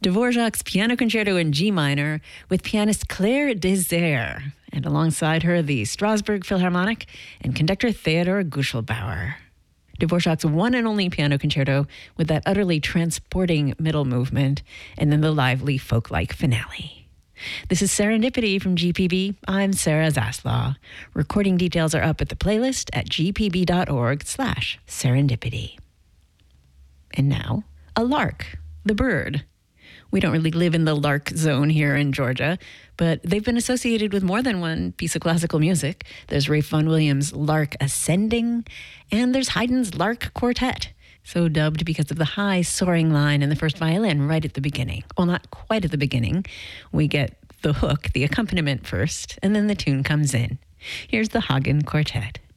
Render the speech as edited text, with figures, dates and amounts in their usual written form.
Dvorak's Piano Concerto in G minor with pianist Claire Désert, and alongside her, the Strasbourg Philharmonic and conductor Theodor Guschelbauer. Dvorak's one and only piano concerto with that utterly transporting middle movement, and then the lively folk-like finale. This is Serendipity from GPB. I'm Sarah Zaslaw. Recording details are up at the playlist at gpb.org/serendipity. And now, a lark, the bird. We don't really live in the lark zone here in Georgia, but they've been associated with more than one piece of classical music. There's Ralph Vaughan Williams' Lark Ascending, and there's Haydn's Lark Quartet, so dubbed because of the high soaring line in the first violin right at the beginning. Well, not quite at the beginning. We get the hook, the accompaniment first, and then the tune comes in. Here's the Hagen Quartet.